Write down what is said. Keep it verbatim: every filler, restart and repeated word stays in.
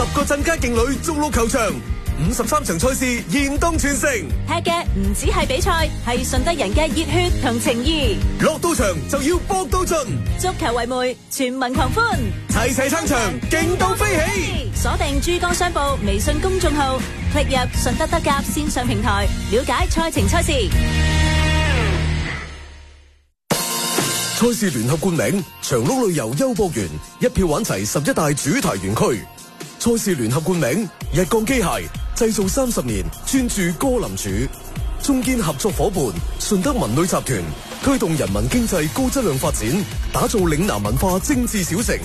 個鎮街勁旅逐鹿球場，五十三場賽事現當全城。 踢嘅唔止係比賽，係順德人嘅熱血同情義。 落到場就要搏到盡， 足球為媒，全民狂歡， 齊齊撐場，勁到飛起。 鎖定珠江商報微信公眾號，click入順德德甲線上平台，了解賽程賽事。 賽事聯合冠名長鹿旅遊優博園，一票玩齊十一大主題園區。賽事聯合冠名日鋼機械，製造三十年，專注歌林柱。中堅合作伙伴順德文旅集團，推動人民經濟高質量發展，打造嶺南文化精緻小城。